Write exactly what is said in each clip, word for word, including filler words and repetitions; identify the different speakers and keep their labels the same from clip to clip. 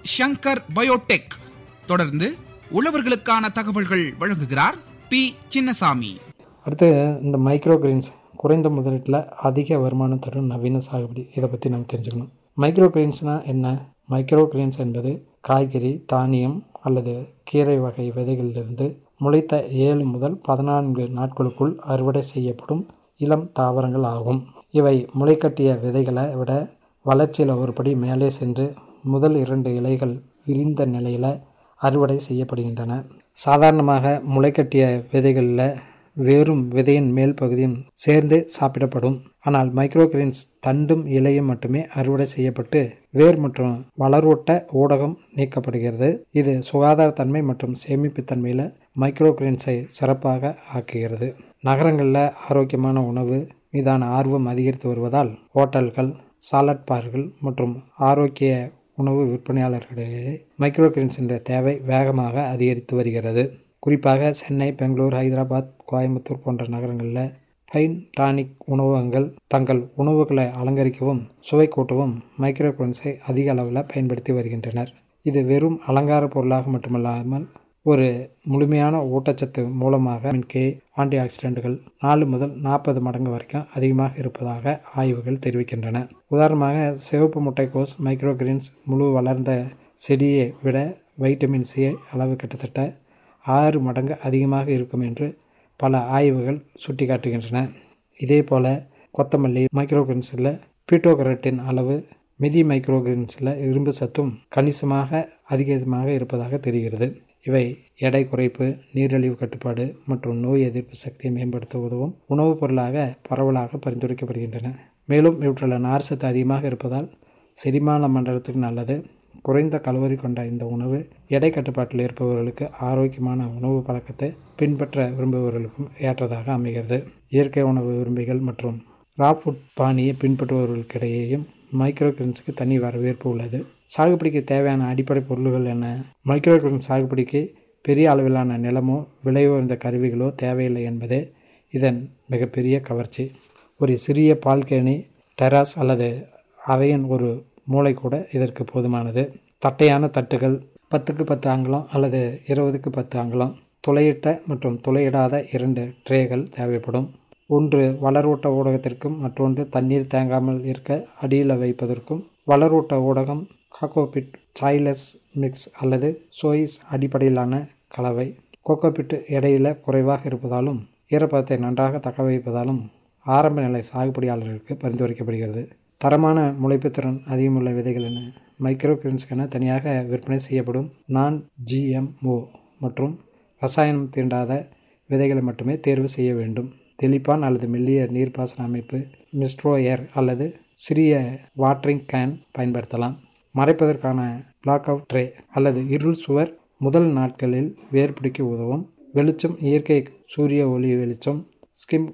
Speaker 1: Shankar Biotech. தொடர்ந்து உழவர்களுக்கான தகவல்கள் வழங்குகிறார் பி சின்னசாமி.
Speaker 2: அடுத்து இந்த மைக்ரோ கிரீன்ஸ் குறைந்த முதலீட்டில் அதிக வருமானம் தரும் நவீன சாகுபடி, இதை பற்றி நம்ம தெரிஞ்சுக்கணும். மைக்ரோ கிரீன்ஸ்னால் என்ன? மைக்ரோ கிரீன்ஸ் என்பது காய்கறி, தானியம் அல்லது கீரை வகை விதைகளிலிருந்து முளைத்த ஏழு முதல் பதினான்கு நாட்களுக்குள் அறுவடை செய்யப்படும் இளம் தாவரங்கள் ஆகும். இவை முளைக்கட்டிய விதைகளை விட வளர்ச்சியில் ஒருபடி மேலே சென்று முதல் இரண்டு இலைகள் விரிந்த நிலையில் அறுவடை செய்யப்படுகின்றன. சாதாரணமாக முளைக்கட்டிய விதைகளில் வெறும் விதையின் மேல் பகுதியும் சேர்ந்து சாப்பிடப்படும். ஆனால் மைக்ரோ கிரீன்ஸ் தண்டும் இலையும் மட்டுமே அறுவடை செய்யப்பட்டு வேர் மற்றும் வளரூட்ட ஊடகம் நீக்கப்படுகிறது. இது சுகாதாரத்தன்மை மற்றும் சேமிப்புத்தன்மையில் மைக்ரோ கிரீன்ஸை சிறப்பாக ஆக்குகிறது. நகரங்களில் ஆரோக்கியமான உணவு மீதான ஆர்வம் அதிகரித்து வருவதால் ஹோட்டல்கள், சாலட் பார்கள் மற்றும் ஆரோக்கிய உணவு விற்பனையாளர்களிடையே மைக்ரோ கிரீன்ஸின் தேவை வேகமாக அதிகரித்து வருகிறது. குறிப்பாக சென்னை, பெங்களூர், ஹைதராபாத், கோயம்புத்தூர் போன்ற நகரங்களில் ஃபைன் டானிக் உணவகங்கள் தங்கள் உணவுகளை அலங்கரிக்கவும் சுவை கூட்டவும் மைக்ரோ கிரீன்ஸை அதிக அளவில் பயன்படுத்தி வருகின்றனர். இது வெறும் அலங்கார பொருளாக மட்டுமல்லாமல் ஒரு முழுமையான ஊட்டச்சத்து மூலமாக கே ஆன்டி ஆக்சிடென்ட்கள் நாலு முதல் நாற்பது மடங்கு வரைக்கும் அதிகமாக இருப்பதாக ஆய்வுகள் தெரிவிக்கின்றன. உதாரணமாக சிவப்பு முட்டைக்கோஸ் மைக்ரோ கிரீன்ஸ் முழு வளர்ந்த செடியை விட வைட்டமின் சி அளவு கிட்டத்தட்ட ஆறு மடங்கு அதிகமாக இருக்கும் என்று பல ஆய்வுகள் சுட்டிக்காட்டுகின்றன. இதே போல் கொத்தமல்லி மைக்ரோ கிரீன்ஸில் பீட்டோகரட்டின் அளவு மிதி மைக்ரோ கிரீன்ஸில் இரும்பு சத்தும் கணிசமாக அதிகமாக இருப்பதாக தெரிகிறது. இவை எடை குறைப்பு, நீரிழிவு கட்டுப்பாடு மற்றும் நோய் எதிர்ப்பு சக்தியை மேம்படுத்த உதவும் உணவுப் பொருளாக பரவலாக பரிந்துரைக்கப்படுகின்றன. மேலும் இவற்றில் நார் சத்து அதிகமாக இருப்பதால் செரிமான மண்டலத்துக்கு நல்லது. குறைந்த கலோரி கொண்ட இந்த உணவு எடை கட்டுப்பாட்டில் இருப்பவர்களுக்கு ஆரோக்கியமான உணவு பழக்கத்தை பின்பற்ற விரும்புபவர்களுக்கும் ஏற்றதாக அமைகிறது. இயற்கை உணவு விரும்பிகள் மற்றும் ரா ஃபுட் பாணியை பின்பற்றுபவர்களுக்கிடையேயும் மைக்ரோ கிரீன்ஸுக்கு தனி வரவேற்பு உள்ளது. சாகுபடிக்கு தேவையான அடிப்படை பொருள்கள் என்ன? மைக்ரோ கிரீன்ஸ் சாகுபடிக்கு பெரிய அளவிலான நிலமோ விலை உயர்ந்த கருவிகளோ தேவையில்லை என்பதே இதன் மிகப்பெரிய கவர்ச்சி. ஒரு சிறிய பால்கனி, டெராஸ் அல்லது அறையின் ஒரு மூளை கூட இதற்கு போதுமானது. தட்டையான தட்டுகள் பத்துக்கு பத்து அங்குலம் அல்லது இருபதுக்கு பத்து அங்குலம், துளையிட்ட மற்றும் துளையிடாத இரண்டு ட்ரேகள் தேவைப்படும். ஒன்று வளரூட்ட ஊடகத்திற்கும் மற்றொன்று தண்ணீர் தேங்காமல் இருக்க அடியில் வைப்பதற்கும். வளரூட்ட ஊடகம் கோகோபிட், சாய்லஸ் மிக்ஸ் அல்லது சோயிஸ் அடிப்படையிலான கலவை. கோகோபிட் எடையில் குறைவாக இருப்பதாலும் ஈரப்பதத்தை நன்றாக தக்க வைப்பதாலும் ஆரம்ப நிலை சாகுபடியாளர்களுக்கு பரிந்துரைக்கப்படுகிறது. தரமான முளைப்பு திறன் அதிகமுள்ள விதைகள் என மைக்ரோ கிரீன்ஸ்க்கென தனியாக விற்பனை செய்யப்படும் நான் ஜிஎம்ஓ மற்றும் ரசாயனம் தீண்டாத விதைகளை மட்டுமே தேர்வு செய்ய வேண்டும். தெளிப்பான் அல்லது மெல்லிய நீர்ப்பாசன அமைப்பு, மிஸ்ட்ரோ ஏர் அல்லது சிறிய வாட்டரிங் கேன் பயன்படுத்தலாம். மறைப்பதற்கான பிளாக் அவுட் ட்ரே அல்லது இருள் சுவர் முதல் நாட்களில் வேர் பிடிக்க உதவும். வெளிச்சம், இயற்கை சூரிய ஒளி வெளிச்சம், ஸ்கிம்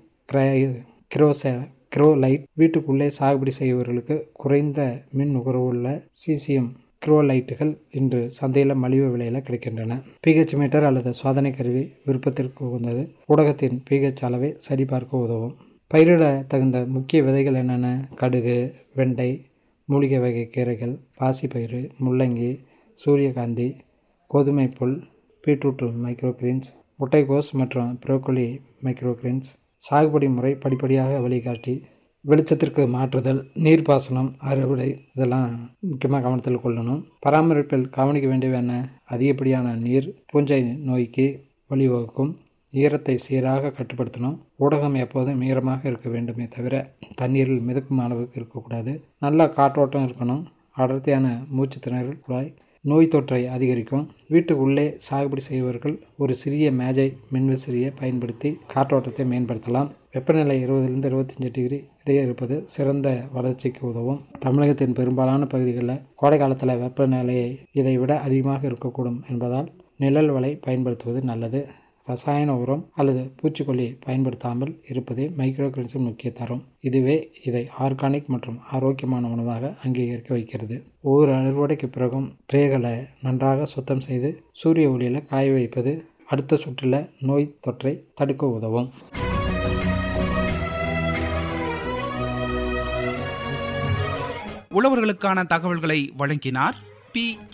Speaker 2: கிரோசே கிரோ லைட் வீட்டுக்குள்ளே சாகுபடி செய்பவர்களுக்கு குறைந்த மின் நுகர்வுள்ள சிசிஎம் கிரோ லைட்டுகள் இன்று சந்தையில் மலிவு விலையில் கிடைக்கின்றன. பிஹெச் மீட்டர் அல்லது சோதனை கருவி விருப்பத்திற்கு உகந்தது. ஊடகத்தின் பிஹெச் அளவை சரிபார்க்க உதவும். பயிரிட தகுந்த முக்கிய விதைகள் என்னென்ன? கடுகு, வெண்டை, மூலிகை வகை கீரைகள், பாசிப்பயிறு, முள்ளங்கி, சூரியகாந்தி, கோதுமை புல், பீட்ரூட் மைக்ரோ கிரீன்ஸ், முட்டைக்கோஸ் மற்றும் ப்ரோக்கோலி மைக்ரோ கிரீன்ஸ். சாகுபடி முறை படிப்படியாக வழிகாட்டி வெளிச்சத்திற்கு மாற்றுதல், நீர்ப்பாசனம், அறுவடை இதெல்லாம் முக்கியமாக கவனத்தில் கொள்ளணும். பராமரிப்பில் கவனிக்க வேண்டியவை என்ன? அதிகப்படியான நீர் பூஞ்சை நோய்க்கு வழிவகுக்கும். ஈரத்தை சீராக கட்டுப்படுத்தணும். ஊடகம் எப்போதும் ஈரமாக இருக்க வேண்டுமே தவிர தண்ணீரில் மிதக்கும் அளவுக்கு இருக்கக்கூடாது. நல்ல காற்றோட்டம் இருக்கணும். அடர்த்தியான மூச்சு திணறல் குழாய் நோய் தொற்றை அதிகரிக்கும். வீட்டுக்கு உள்ளே சாகுபடி செய்பவர்கள் ஒரு சிறிய மேஜை மின்விசிறியை பயன்படுத்தி காற்றோட்டத்தை மேம்படுத்தலாம். வெப்பநிலை இருபதுலேருந்து இருபத்தஞ்சி டிகிரி இடையே இருப்பது சிறந்த வளர்ச்சிக்கு உதவும். தமிழகத்தின் பெரும்பாலான பகுதிகளில் கோடை காலத்தில் வெப்பநிலையை இதை விட அதிகமாக இருக்கக்கூடும் என்பதால் நிழல் வலை பயன்படுத்துவது நல்லது. ரசாயன உரம் அல்லது பூச்சிக்கொல்லி பயன்படுத்தாமல் இருப்பதே மைக்ரோ கிரீன்ஸின் முக்கிய தரம். இதுவே இதை ஆர்கானிக் மற்றும் ஆரோக்கியமான உணவாக அங்கீகரிக்க வைக்கிறது. ஒவ்வொரு அறுவடைக்கு பிறகும் ட்ரேகளை நன்றாக சுத்தம் செய்து சூரிய ஒளியில் காய வைப்பது அடுத்த சுற்றில் நோய் தொற்றை தடுக்க உதவும்.
Speaker 1: உழவர்களுக்கான தகவல்களை வழங்கினார் பி